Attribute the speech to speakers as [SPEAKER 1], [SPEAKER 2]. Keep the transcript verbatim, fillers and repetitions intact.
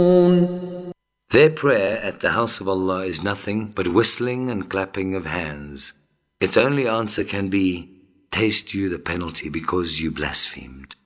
[SPEAKER 1] Their prayer at the house of Allah is nothing but whistling and clapping of hands. Its only answer can be, taste you the penalty because you blasphemed.